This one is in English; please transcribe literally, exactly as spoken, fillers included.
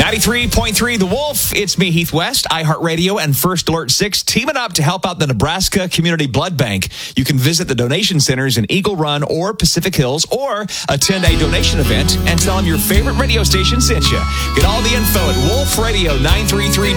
ninety-three point three The Wolf. It's me, Heath West, iHeartRadio, and First Alert six teaming up to help out the Nebraska Community Blood Bank. You can visit the donation centers in Eagle Run or Pacific Hills or attend a donation event and tell them your favorite radio station sent you. Get all the info at wolf radio nine three three